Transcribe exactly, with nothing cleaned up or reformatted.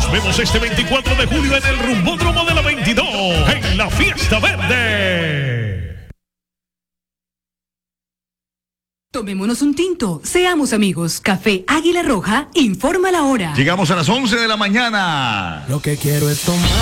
Nos vemos este veinticuatro de julio en el Rumbódromo de la veintidós, en la Fiesta Verde. Tomémonos un tinto, seamos amigos. Café Águila Roja informa la hora. Llegamos a las once de la mañana. Lo que quiero es tomar.